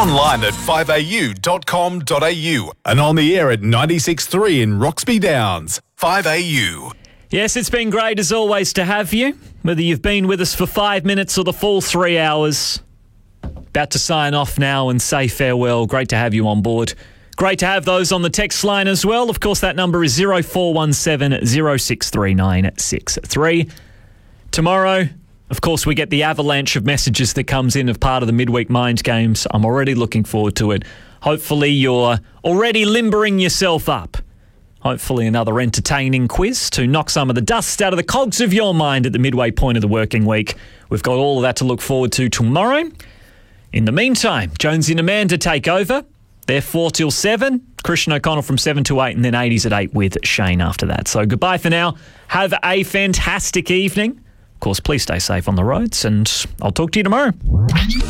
Online at 5au.com.au and on the air at 96.3 in Roxby Downs. 5AU. Yes, it's been great as always to have you, whether you've been with us for 5 minutes or the full 3 hours. About to sign off now and say farewell. Great to have you on board. Great to have those on the text line as well. Of course, that number is 0417 063963. Tomorrow, of course, we get the avalanche of messages that comes in of part of the midweek Mind Games. I'm already looking forward to it. Hopefully you're already limbering yourself up. Hopefully another entertaining quiz to knock some of the dust out of the cogs of your mind at the midway point of the working week. We've got all of that to look forward to tomorrow. In the meantime, Jonesy and Amanda take over. They're 4 till 7. Christian O'Connell from 7 to 8 and then 80s at 8 with Shane after that. So goodbye for now. Have a fantastic evening. Of course, please stay safe on the roads and I'll talk to you tomorrow.